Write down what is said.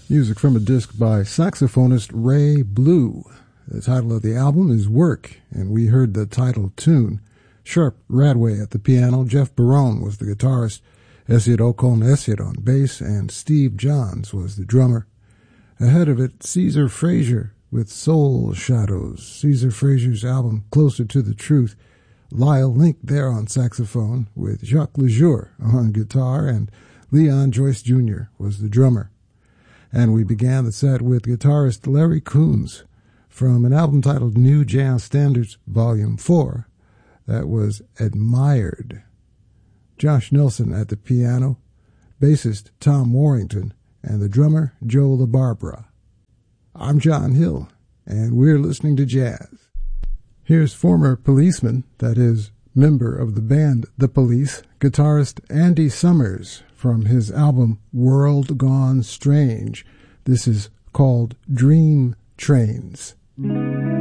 Music from a disc by saxophonist Ray Blue. The title of the album is Work, and we heard the title tune. Sharp Radway at the piano, Jeff Barone was the guitarist, Esiet Okon Esiet on bass, and Steve Johns was the drummer. Ahead of it, Caesar Frazier with Soul Shadows, Caesar Frazier's album Closer to the Truth. Lyle Link there on saxophone with Jacques Lejour on guitar, and Leon Joyce Jr. was the drummer. And we began the set with guitarist Larry Coons from an album titled New Jazz Standards Volume 4. That was Admired. Josh Nelson at the piano, bassist Tom Warrington, and the drummer Joe LaBarbera. I'm John Hill, and we're listening to jazz. Here's former policeman, that is, member of the band The Police, guitarist Andy Summers from his album World Gone Strange. This is called Dream Trains. Thank